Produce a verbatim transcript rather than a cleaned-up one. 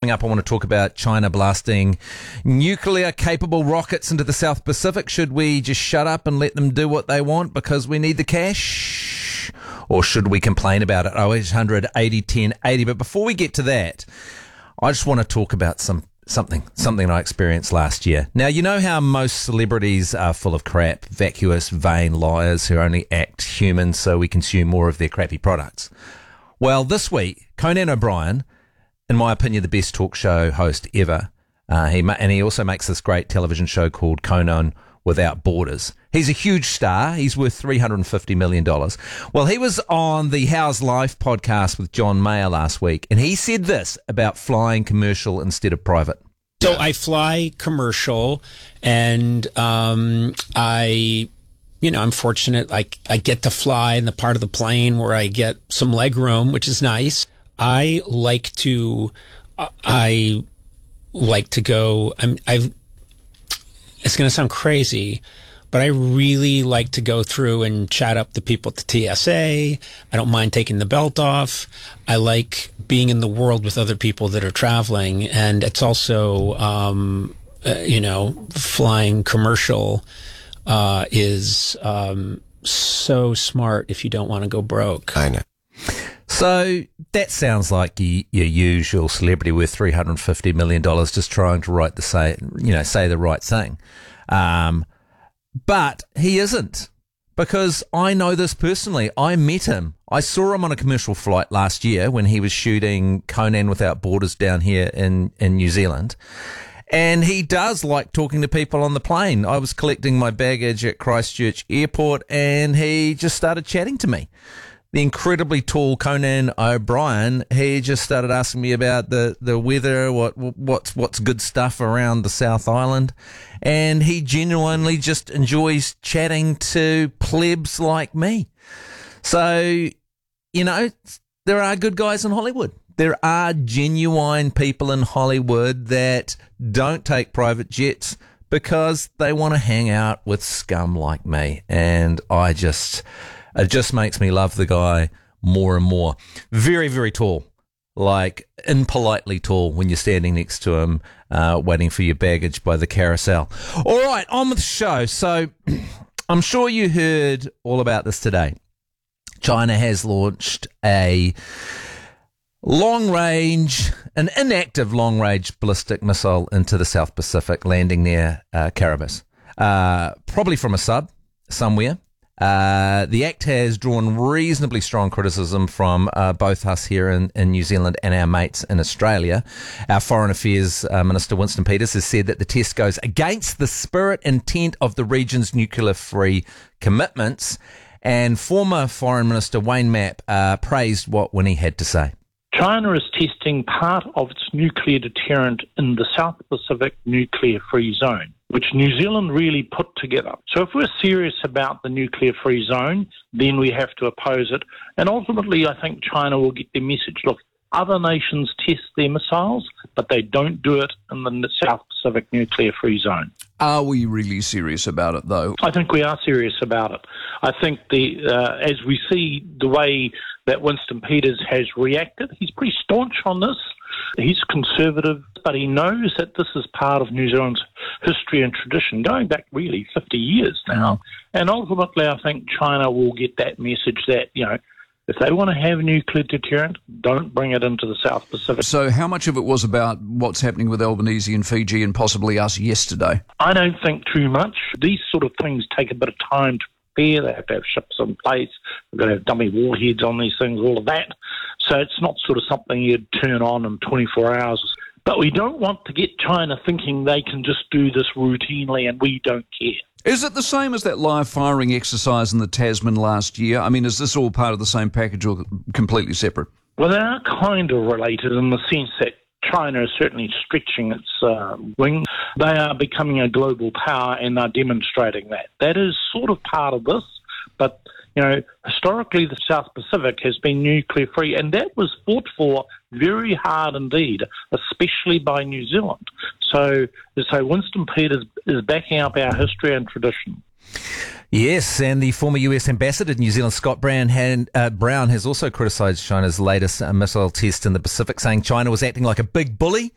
Coming up, I want to talk about China blasting nuclear-capable rockets into the South Pacific. Should we just shut up and let them do what they want because we need the cash? Or should we complain about it? oh eight hundred eighty ten eighty. But before we get to that, I just want to talk about some something, something I experienced last year. Now, you know how most celebrities are full of crap, vacuous, vain liars who only act human so we consume more of their crappy products. Well, this week, Conan O'Brien, in my opinion, the best talk show host ever. Uh, he ma- and he also makes this great television show called Conan Without Borders. He's a huge star. He's worth three hundred fifty million dollars. Well, he was on the How's Life podcast with John Mayer last week, and he said this about flying commercial instead of private. So I fly commercial, and um, I, you know, I'm fortunate. I, I get to fly in the part of the plane where I get some leg room, which is nice. I like to, I like to go, I'm, I've, it's going to sound crazy, but I really like to go through and chat up the people at the T S A. I don't mind taking the belt off. I like being in the world with other people that are traveling. And it's also, um, uh, you know, flying commercial, uh, is, um, so smart if you don't want to go broke. I know. So that sounds like your, your usual celebrity worth three hundred fifty million dollars just trying to write the say, you know, say the right thing. Um, but he isn't, because I know this personally. I met him. I saw him on a commercial flight last year when he was shooting Conan Without Borders down here in, in New Zealand. And he does like talking to people on the plane. I was collecting my baggage at Christchurch Airport and he just started chatting to me. The incredibly tall Conan O'Brien, he just started asking me about the, the weather, what what's what's good stuff around the South Island, and he genuinely just enjoys chatting to plebs like me. So, you know, there are good guys in Hollywood. There are genuine people in Hollywood that don't take private jets because they want to hang out with scum like me, and I just... It just makes me love the guy more and more. Very, very tall, like impolitely tall when you're standing next to him, uh, waiting for your baggage by the carousel. All right, on with the show. So I'm sure you heard all about this today. China has launched a long-range, an inactive long-range ballistic missile into the South Pacific, landing near uh, Kiribati, uh, probably from a sub somewhere. Uh, the act has drawn reasonably strong criticism from uh, both us here in, in New Zealand and our mates in Australia. Our Foreign Affairs uh, Minister Winston Peters has said that the test goes against the spirit and intent of the region's nuclear-free commitments. And former Foreign Minister Wayne Mapp uh, praised what Winnie had to say. China is testing part of its nuclear deterrent in the South Pacific nuclear-free zone, which New Zealand really put together. So if we're serious about the nuclear-free zone, then we have to oppose it. And ultimately, I think China will get their message. Look, other nations test their missiles, but they don't do it in the South Pacific nuclear-free zone. Are we really serious about it, though? I think we are serious about it. I think the uh, as we see the way that Winston Peters has reacted, he's pretty staunch on this. He's conservative, but he knows that this is part of New Zealand's history and tradition, going back really fifty years now. Mm. And ultimately, I think China will get that message that, you know, if they want to have a nuclear deterrent, don't bring it into the South Pacific. So how much of it was about what's happening with Albanese and Fiji and possibly us yesterday? I don't think too much. These sort of things take a bit of time to prepare. They have to have ships in place. They've got to have dummy warheads on these things, all of that. So it's not sort of something you'd turn on in twenty-four hours. But we don't want to get China thinking they can just do this routinely and we don't care. Is it the same as that live firing exercise in the Tasman last year? I mean, is this all part of the same package or completely separate? Well, they are kind of related in the sense that China is certainly stretching its uh, wing. They are becoming a global power and they're demonstrating that. That is sort of part of this, but, you know, historically the South Pacific has been nuclear-free, and that was fought for very hard indeed, especially by New Zealand. So, so Winston Peters is backing up our history and tradition. Yes, and the former U S ambassador to New Zealand, Scott Brown, had, uh, Brown has also criticised China's latest uh, missile test in the Pacific, saying China was acting like a big bully